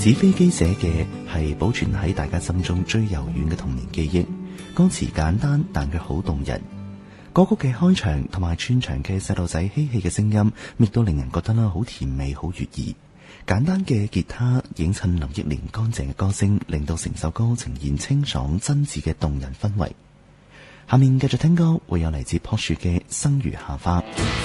紙飛機寫嘅係保存喺大家心中最柔軟嘅童年記憶，歌詞簡單但佢好動人。歌曲嘅開場同埋串場嘅細路仔嬉戲嘅聲音，亦都令人覺得好甜美好悅耳。簡單嘅吉他映襯林憶蓮乾淨嘅歌聲，令到成首歌呈現清爽真摯嘅動人氛圍。下面繼續聽歌，會有嚟自朴樹嘅《生如夏花》。